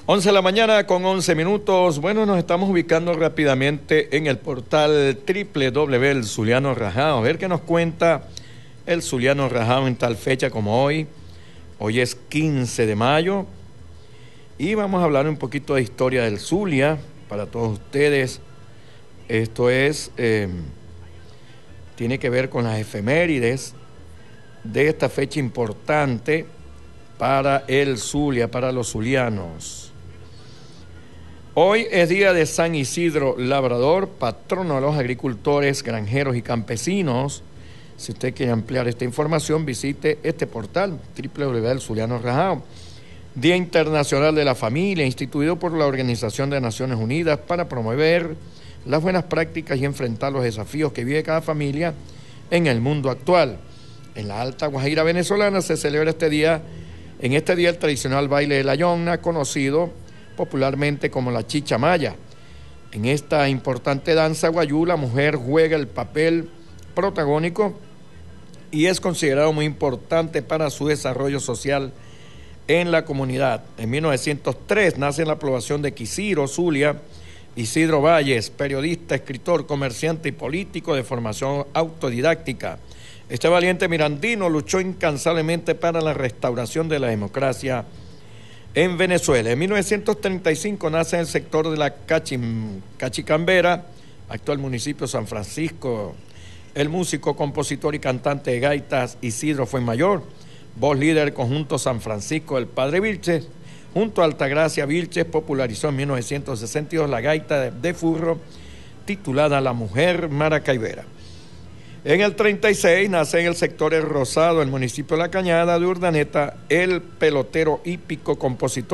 11 de la mañana con 11 minutos. Bueno, nos estamos ubicando rápidamente en el portal www El Zuliano Rajao. A ver qué nos cuenta el Zuliano Rajao en tal fecha como hoy. Hoy es 15 de mayo y vamos a hablar un poquito de historia del Zulia para todos ustedes. Esto es, tiene que ver con las efemérides de esta fecha importante para el Zulia, para los zulianos. Hoy es día de San Isidro Labrador, patrono de los agricultores, granjeros y campesinos. Si usted quiere ampliar esta información, visite este portal, www El Zuliano Rajao. Día Internacional de la Familia, instituido por la Organización de Naciones Unidas para promover las buenas prácticas y enfrentar los desafíos que vive cada familia en el mundo actual. En la Alta Guajira venezolana se celebra en este día el tradicional baile de la Yonna, conocido popularmente como la chicha maya. En esta importante danza guayú, la mujer juega el papel protagónico y es considerado muy importante para su desarrollo social en la comunidad. En 1903 nace en la población de Quisiro, Zulia, Isidro Valles, periodista, escritor, comerciante y político de formación autodidáctica. Este valiente mirandino luchó incansablemente para la restauración de la democracia en Venezuela. En 1935 nace en el sector de la Cachicambera, actual municipio de San Francisco, el músico, compositor y cantante de gaitas Isidro Fuenmayor, voz líder del conjunto San Francisco del Padre Vilches. Junto a Altagracia Vilches popularizó en 1962 la gaita de furro titulada La Mujer Maracaibera. En el 36 nace en el sector El Rosado, el municipio de La Cañada de Urdaneta, el pelotero hípico, compositor